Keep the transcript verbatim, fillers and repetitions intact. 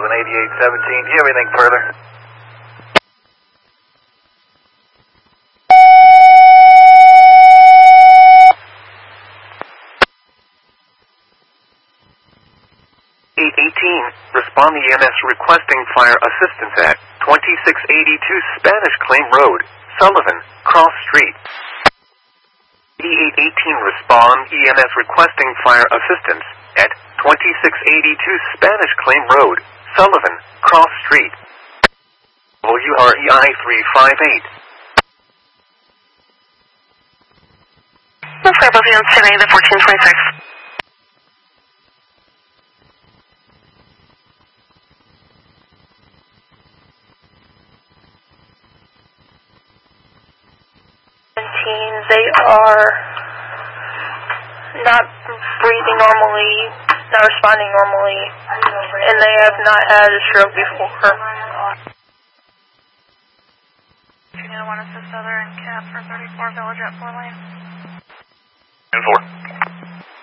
Sullivan eighty-eight seventeen. Do you have anything further? eight eighteen, respond E M S requesting fire assistance at twenty-six eighty-two Spanish Claim Road, Sullivan, Cross Street. eighty-eight eighteen, respond E M S requesting fire assistance at twenty-six eighty-two Spanish Claim Road, Sullivan, Cross Street. W R E I three five eight. Bravo today, the fourteen twenty-six. They are not breathing normally, not responding normally, and they have not had a stroke before. You need to one assist other and cap for thirty-four Village at four lane. ten four.